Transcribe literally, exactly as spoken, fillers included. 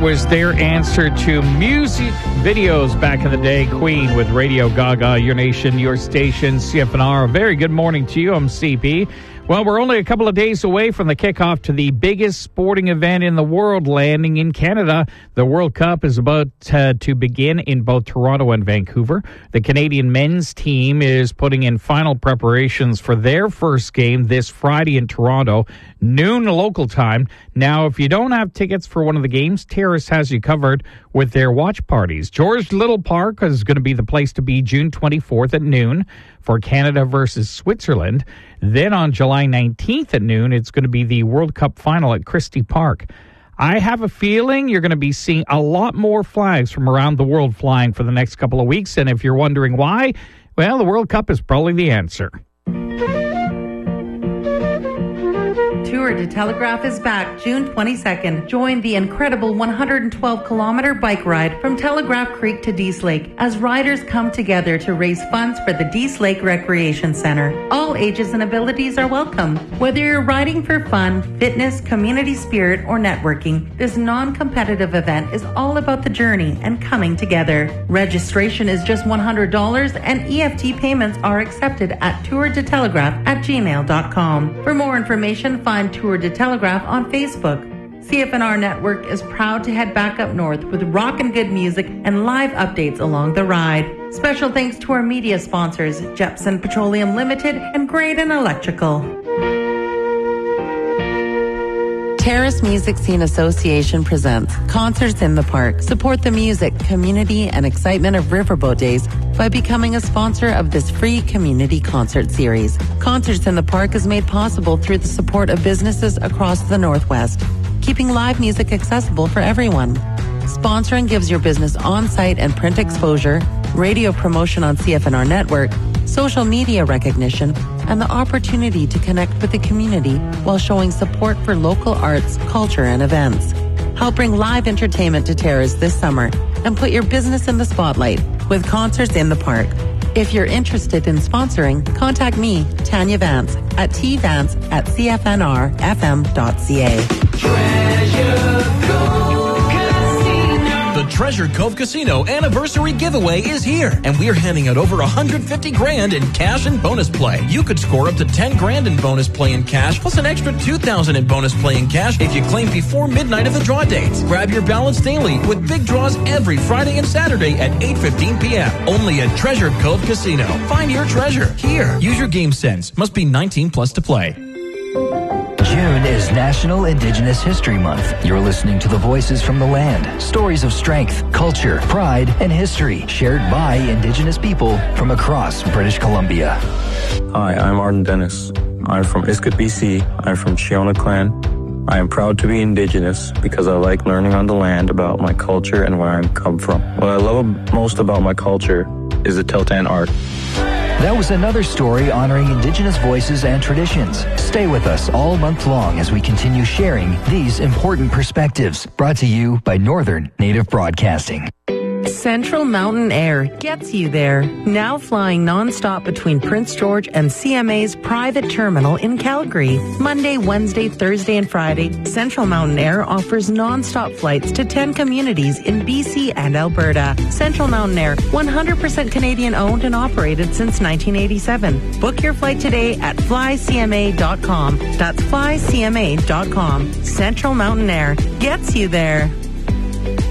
was their answer to music videos back in the day. Queen with Radio Gaga, your nation, your station, C F N R. A very good morning to you. I'm C P. Well, we're only a couple of days away from the kickoff to the biggest sporting event in the world, landing in Canada. The World Cup is about uh, to begin in both Toronto and Vancouver. The Canadian men's team is putting in final preparations for their first game this Friday in Toronto, noon local time. Now, if you don't have tickets for one of the games, Terrace has you covered with their watch parties. George Little Park is going to be the place to be June twenty-fourth at noon for Canada versus Switzerland. Then on July nineteenth at noon, it's going to be the World Cup final at Christie Park. I have a feeling you're going to be seeing a lot more flags from around the world flying for the next couple of weeks. And if you're wondering why, well, the World Cup is probably the answer. Tour de Telegraph is back June twenty-second. Join the incredible one hundred twelve kilometer bike ride from Telegraph Creek to Dease Lake as riders come together to raise funds for the Dease Lake Recreation Center. All ages and abilities are welcome. Whether you're riding for fun, fitness, community spirit, or networking, this non-competitive event is all about the journey and coming together. Registration is just one hundred dollars and E F T payments are accepted at tour de telegraph at gmail dot com. For more information, find Tour de Telegraph on Facebook. C F N R Network is proud to head back up north with rockin' good music and live updates along the ride. Special thanks to our media sponsors, Jepson Petroleum Limited and Graydon Electrical. Terrace Music Scene Association presents Concerts in the Park. Support the music, community, and excitement of Riverboat Days by becoming a sponsor of this free community concert series. Concerts in the Park is made possible through the support of businesses across the Northwest, keeping live music accessible for everyone. Sponsoring gives your business on-site and print exposure, radio promotion on C F N R Network, social media recognition, and the opportunity to connect with the community while showing support for local arts, culture, and events. Help bring live entertainment to Terrace this summer and put your business in the spotlight with Concerts in the Park. If you're interested in sponsoring, contact me, Tanya Vance, at tvance at c f n r f m dot c a. Treasure Cove Casino. The Treasure Cove Casino anniversary giveaway is here, and we're handing out over one hundred fifty grand in cash and bonus play. You could score up to ten grand in bonus play in cash, plus an extra two thousand in bonus play in cash if you claim before midnight of the draw dates. Grab your balance daily with big draws every Friday and Saturday at eight fifteen p.m. Only at Treasure Cove Casino. Find your treasure here. Use your game sense. Must be nineteen plus to play. June is National Indigenous History Month. You're listening to the voices from the land, stories of strength, culture, pride, and history shared by Indigenous people from across British Columbia. Hi, I'm Arden Dennis. I'm from Iskut, B C. I'm from Chiona Clan. I am proud to be Indigenous because I like learning on the land about my culture and where I come from. What I love most about my culture is the Tiltan art. That was another story honoring Indigenous voices and traditions. Stay with us all month long as we continue sharing these important perspectives. Brought to you by Northern Native Broadcasting. Central Mountain Air gets you there. Now flying nonstop between Prince George and C M A's private terminal in Calgary. Monday, Wednesday, Thursday, and Friday, Central Mountain Air offers nonstop flights to ten communities in B C and Alberta. Central Mountain Air, one hundred percent Canadian owned and operated since nineteen eighty-seven. Book your flight today at fly c m a dot com. That's fly c m a dot com. Central Mountain Air gets you there.